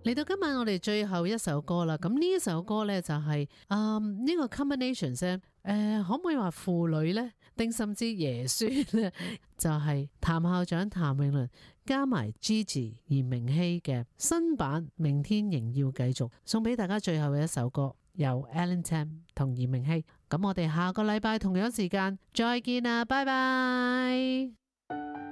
嚟到今晚我哋最後一首歌啦，咁呢一首歌呢，就係呢個 combination 咧，可唔可以話父女呢？定甚至爺孫呢？就係譚校長譚詠麟加埋 Gigi 炎明熹嘅新版《明天仍要繼續》，送俾大家最後嘅一首歌，由 Alan Tam 同炎明熹。咁我哋下個禮拜同樣時間再見啦，拜拜。